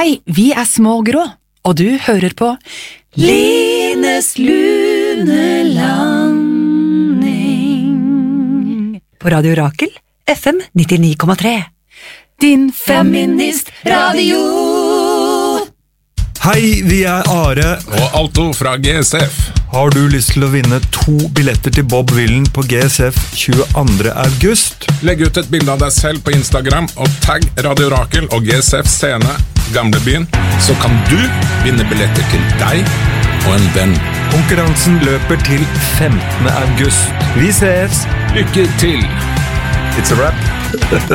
Hei, vi Små og grå, og du hører på Lines lunelanding på Radio Rakel, FM 99,3. Din feministradio. Hei, vi Are og Alto fra GSF. Har du lyst til å vinne 2 billetter til Bob Villen på GSF 22. august? Legg ut et bilde av deg selv på Instagram og tagg Radio Rakel og GSF Scene Gamlebyen, så kan du vinne billetter til deg og en venn. Konkurransen løper til 15. august. Vi ses! Lykke til! It's a wrap.